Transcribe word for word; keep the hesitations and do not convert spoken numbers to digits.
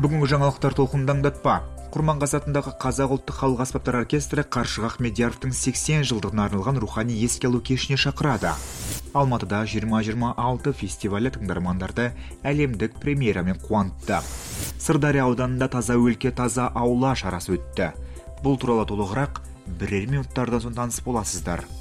Бүгінгі жаңалықтар толқынын аңдатпа. Құрманғазы атындағы Қазақ ұлттық халық аспаптар оркестрі Қаршыға Ахмедияровтың сексен жылдығына арналған рухани еске алу кешіне шақырады. Алматыда жиырма жиырма алты фестивалі тыңдармандарды әлемдік премьерамен қуантты. Сырдария ауданында таза өлке, таза аула шарасы өтті. Бұл туралы толығырақ бірер минуттардан соң таныс боласыздар.